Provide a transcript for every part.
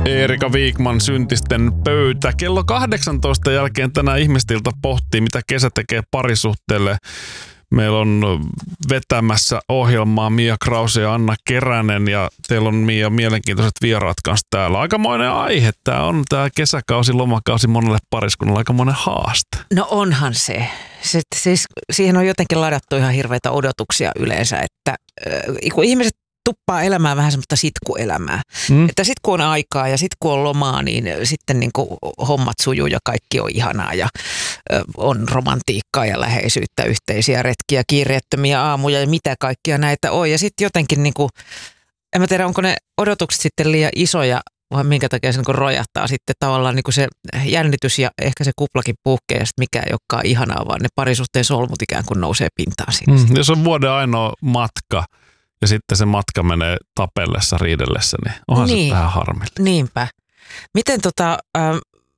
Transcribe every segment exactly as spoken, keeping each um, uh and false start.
Erika Wikman, Syntisten pöytä. Kello kahdeksantoista jälkeen tänään Ihmistilta pohtii, mitä kesä tekee parisuhteelle. Meillä on vetämässä ohjelmaa Mia Krause ja Anna Keränen ja teillä on Mia mielenkiintoiset vieraat kanssa täällä. Aikamoinen aihe tämä on, tämä kesäkausi, lomakausi monelle pariskunnalle, aikamoinen haaste. No onhan se. se siis, siihen on jotenkin ladattu ihan hirveitä odotuksia yleensä, että äh, kun ihmiset tuppaa elämään vähän semmoista sitkuelämää. Mm. Että sit kun on aikaa ja sit kun on lomaa, niin sitten niin kuin hommat sujuu ja kaikki on ihanaa ja ö, on romantiikkaa ja läheisyyttä, yhteisiä retkiä, kiireettömiä aamuja ja mitä kaikkia näitä on. Ja sitten jotenkin, niin kuin, en mä tiedä, onko ne odotukset sitten liian isoja vai minkä takia se niin kuin rojahtaa sitten tavallaan niin kuin se jännitys ja ehkä se kuplakin puhkee ja sitten mikä ei olekaan ihanaa, vaan ne parisuhteen solmut ikään kuin nousee pintaan siinä. Mm. Jos on vuoden ainoa matka, ja sitten se matka menee tapellessa, riidellessä, niin onhan niin, se vähän harmillinen. Niinpä. Miten tota, ähm,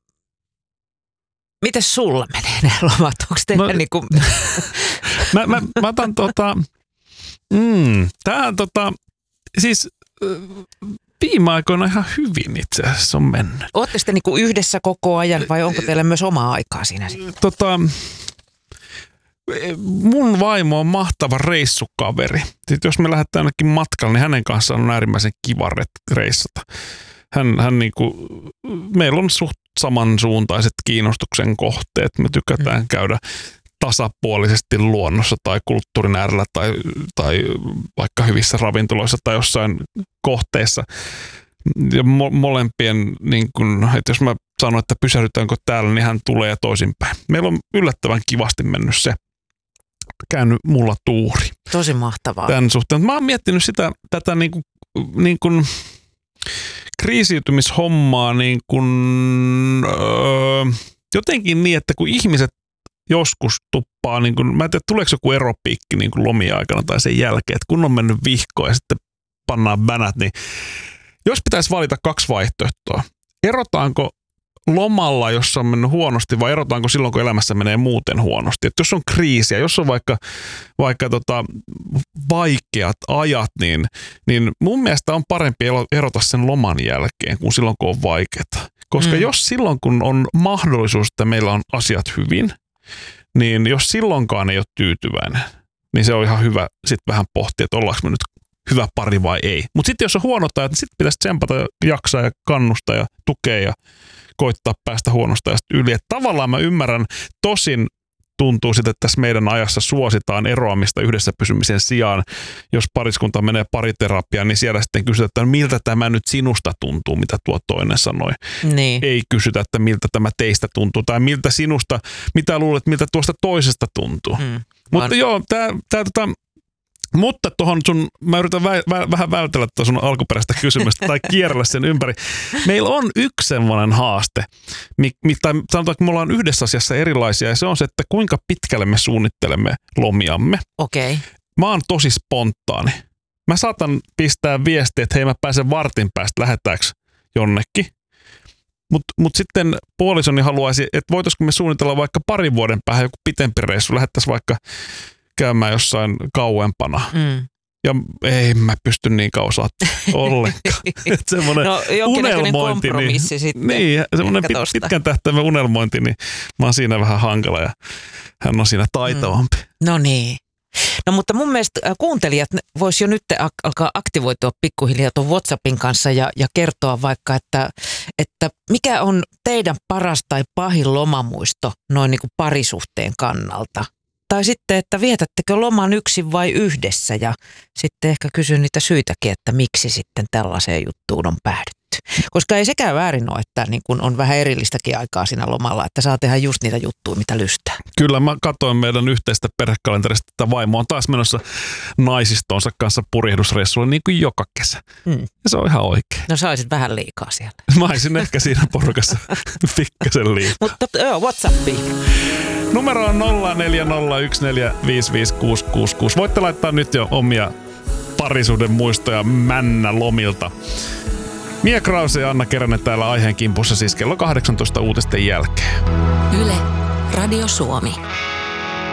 miten sulla menee nämä lomat? Onko teillä no, niinku... mä, mä, mä otan tota, mm, tää tota, siis viime aikoina ihan hyvin itse asiassa on mennyt. Ootte sitten niinku yhdessä koko ajan vai onko teillä myös omaa aikaa siinä? Tota... Mun vaimo on mahtava reissukaveri. Sitten jos me lähdetään ainakin matkalle, niin hänen kanssaan on äärimmäisen kiva reissata. Hän, hän niinku, meillä on suht samansuuntaiset kiinnostuksen kohteet. Me tykätään mm. käydä tasapuolisesti luonnossa tai kulttuurin äärellä tai, tai vaikka hyvissä ravintoloissa tai jossain kohteessa. Ja mo- molempien, niin kun, että jos mä sanon, että pysähdytäänkö täällä, niin hän tulee ja toisinpäin. Meillä on yllättävän kivasti mennyt se. Käynyt mulla tuuri. Tosi mahtavaa. Tämän suhteen. Mä oon miettinyt sitä, tätä niin kuin, niin kuin kriisiytymishommaa niin kuin, öö, jotenkin niin, että kun ihmiset joskus tuppaa, niin kuin, mä en tiedä, tuleeko joku eropiikki niin kuin lomien aikana tai sen jälkeen, että kun on mennyt vihkoon ja sitten pannaan bänät, niin jos pitäisi valita kaksi vaihtoehtoa, erotaanko lomalla, jossa on mennyt huonosti, vai erotaanko silloin, kun elämässä menee muuten huonosti? Että jos on kriisiä, jos on vaikka, vaikka tota vaikeat ajat, niin, niin mun mielestä on parempi erota sen loman jälkeen, kuin silloin, kun on vaikeaa. Koska mm. jos silloin, kun on mahdollisuus, että meillä on asiat hyvin, niin jos silloinkaan ei ole tyytyväinen, niin se on ihan hyvä sitten vähän pohtia, että ollaanko me nyt hyvä pari vai ei. Mutta sitten jos on huonot ajat, niin sitten pitäisi tsempata, jaksaa ja kannustaa ja tukea ja koittaa päästä huonosta ajasta yli. Et tavallaan mä ymmärrän, tosin tuntuu sitten, että tässä meidän ajassa suositaan eroamista yhdessä pysymisen sijaan. Jos pariskunta menee pariterapiaan, niin siellä sitten kysytään, että miltä tämä nyt sinusta tuntuu, mitä tuo toinen sanoi. Niin. Ei kysytä, että miltä tämä teistä tuntuu tai miltä sinusta, mitä luulet, miltä tuosta toisesta tuntuu. Hmm. Mutta An... joo, tämä tota, mutta tuohon sun, mä yritän vä, vä, vähän vältellä tuota sun alkuperäistä kysymystä tai kierrellä sen ympäri. Meillä on yksi semmoinen haaste, mi, mi, tai sanotaan, että me ollaan yhdessä asiassa erilaisia, ja se on se, että kuinka pitkälle me suunnittelemme lomiamme. Okei. Okay. Mä oon tosi spontaani. Mä saatan pistää viestiä, että hei, mä pääsen vartin päästä, lähdetäänkö jonnekin. Mutta mut sitten puolisoni haluaisi, että voitaisiko me suunnitella vaikka parin vuoden päähän joku pitempi reissu, lähettäisiin vaikka käymään jossain kauempana. Mm. Ja ei mä pysty niin kauan ollenkaan. Semmoinen no, unelmointi. Kompromissi niin, sitten. Niin, semmoinen pit, pitkän tähtäimen unelmointi, niin mä oon siinä vähän hankala ja hän on siinä taitavampi. Mm. No niin. No mutta mun mielestä kuuntelijat vois jo nyt alkaa aktivoitua pikkuhiljaa tuon WhatsAppin kanssa ja, ja kertoa vaikka, että, että mikä on teidän paras tai pahin lomamuisto noin niin kuin parisuhteen kannalta. Tai sitten, että vietättekö loman yksin vai yhdessä ja sitten ehkä kysyn niitä syitäkin, että miksi sitten tällaiseen juttuun on päädytty. Koska ei sekään väärin ole, että niin kun on vähän erillistäkin aikaa siinä lomalla, että saa tehdä just niitä juttuja, mitä lystää. Kyllä, mä katsoin meidän yhteistä perhekalenterista, että vaimo on taas menossa naisistonsa kanssa purjehdusreissulle niin kuin joka kesä. Mm. Ja se on ihan oikein. No sä olisit vähän liikaa siellä. Mä olisin ehkä siinä porukassa pikkasen liikaa. Mutta joo, WhatsAppiin. Numero on nolla neljä nolla yksi neljä viisi viisi kuusi kuusi kuusi. Voitte laittaa nyt jo omia parisuuden muistoja männä lomilta. Mia Krause ja Anna Keränen täällä aiheen kimpussa siis kello kahdeksantoista uutisten jälkeen. Yle, Radio Suomi.